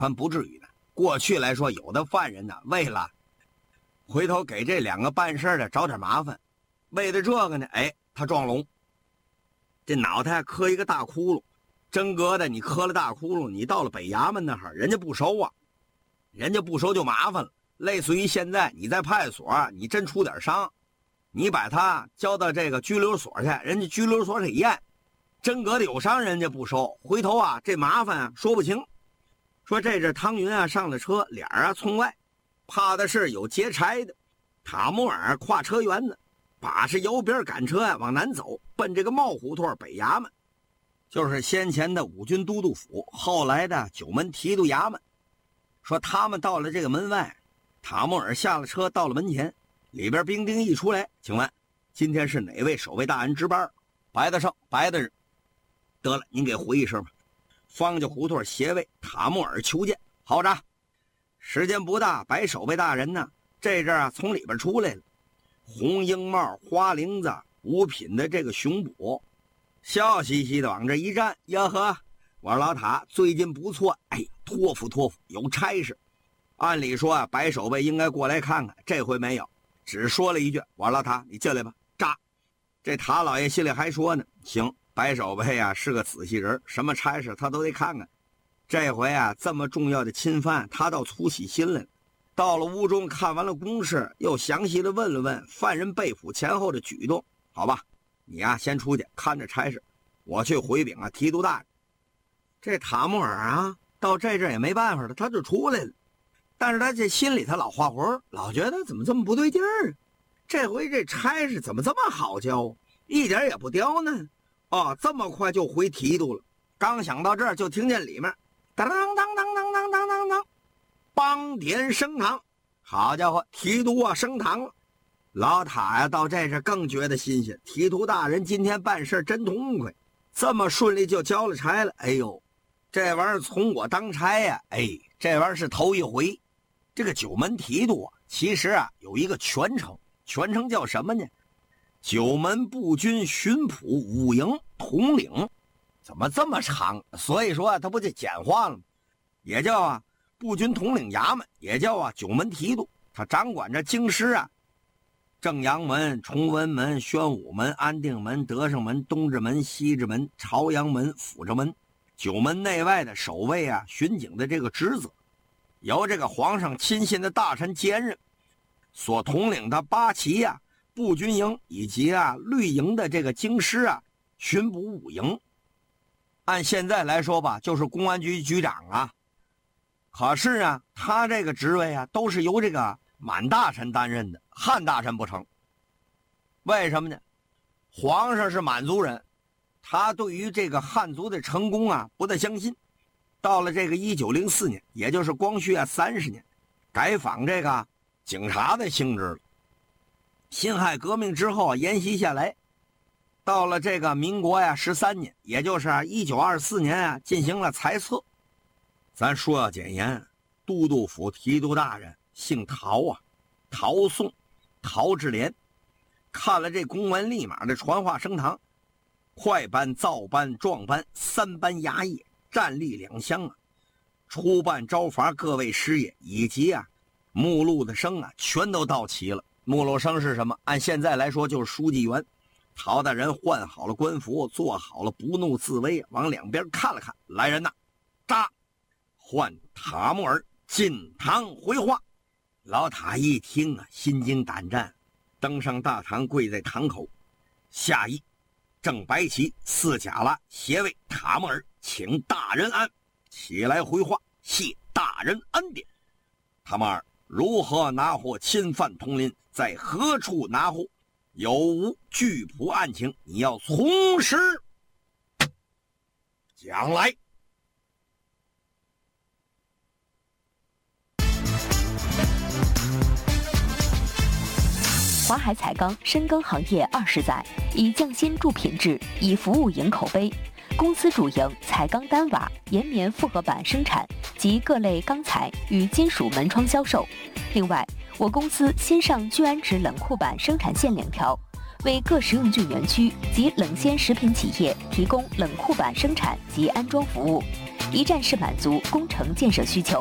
但不至于的。过去来说，有的犯人呢，为了回头给这2个办事的找点麻烦，为了这个呢，他撞聋，这脑袋磕一个大窟窿。真格的，你磕了大窟窿，你到了北衙门那儿，人家不收啊，人家不收就麻烦了。类似于现在你在派出所，你真出点伤，你把他交到这个拘留所去，人家拘留所里验，真格的有伤人家不收，回头啊这麻烦啊说不清。说这汤云啊上了车，脸啊冲外，怕的是有劫差的。塔木尔跨车辕子，把是摇边赶车啊往南走，奔这个帽胡同北衙门，就是先前的五军都督府，后来的九门提督衙门。说他们到了这个门外，塔木尔下了车，到了门前，里边兵丁一出来，请问今天是哪位守卫大人值班？白大胜，白大人。得了，您给回一声吧。方家胡同协卫塔木尔求见。好着，时间不大，白守卫大人呢这阵啊从里边出来了，红缨帽、花翎子、五品的这个胸脯，笑嘻嘻的往这一站。呀呵，我说老塔最近不错，托付有差事。按理说啊，白守卫应该过来看看，这回没有，只说了一句：我说老塔你进来吧。炸！这塔老爷心里还说呢，行，白守卫啊是个仔细人，什么差事他都得看看。这回啊这么重要的侵犯，他倒粗起心来了。到了屋中看完了公事，又详细的问了问犯人被捕前后的举动。好吧，你呀先出去看着差事，我去回禀啊提督大人。这塔木尔啊到这阵也没办法了，他就出来了。但是他这心里他老画魂，老觉得怎么这么不对劲儿啊？这回这差事怎么这么好交，一点也不刁呢？这么快就回提督了。刚想到这儿，就听见里面当当当当当当当当当，梆点升堂。好家伙，提督啊升堂了。老塔呀到这阵更觉得新鲜，提督大人今天办事真痛快，这么顺利就交了差了。哎呦，这玩意儿从我当差呀，这玩意儿是头一回。这个九门提督啊，其实啊有一个全称，全称叫什么呢？九门步军巡捕五营统领。怎么这么长？所以说啊，他不就简化了吗？也叫啊步军统领衙门，也叫啊九门提督。他掌管着京师啊正阳门、崇文门、宣武门、安定门、德胜门、东直门、西直门、朝阳门、辅政门九门内外的守卫啊巡警的这个职责，由这个皇上亲信的大臣兼任。所统领的八旗啊步军营以及啊绿营的这个京师啊巡捕五营，按现在来说吧，就是公安局局长啊。可是啊，他这个职位啊，都是由这个满大臣担任的，汉大臣不成。为什么呢？皇上是满族人，他对于这个汉族的成功啊，不太相信。到了这个1904年，也就是光绪啊30年，改仿这个警察的性质了。辛亥革命之后沿袭下来，到了这个民国呀13年，也就是1924年啊，进行了裁撤。咱说要简言，都督府提督大人姓陶啊，陶宋，陶志廉。看了这公文立马的传话升堂，快班、造班、壮班3班衙役，战力2乡啊，出办招罚各位师爷，以及啊目录的生啊，全都到齐了。目录生是什么？按现在来说就是书记员。陶大人换好了官服，做好了不怒自威，往两边看了看，来人呐，扎！唤塔木尔进堂回话。老塔一听啊，心惊胆战，登上大堂，跪在堂口，下议正白旗4甲拉协卫塔木尔，请大人安。起来回话，谢大人恩典。塔木尔如何拿获侵犯统领，在何处拿获，有无据谱案情，你要从实讲来。 华海彩钢深耕行业20载，以匠心铸品质，以服务赢口碑。公司主营彩钢单瓦、岩棉复合板生产及各类钢材与金属门窗销售。另外，我公司新上聚氨酯冷库板生产线2条，为各食用菌园区及冷鲜食品企业提供冷库板生产及安装服务。 一站式满足工程建设需求。